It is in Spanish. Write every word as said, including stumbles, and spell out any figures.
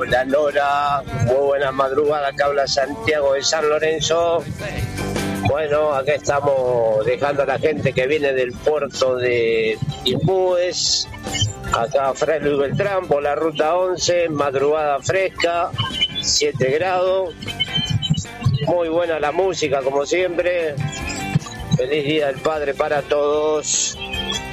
Hola Nora, muy buena madrugada, que habla Santiago de San Lorenzo. Bueno, acá estamos dejando a la gente que viene del puerto de Timbúes, acá Fray Luis Beltrán por la ruta once, madrugada fresca, siete grados, muy buena la música como siempre. Feliz Día del Padre para todos.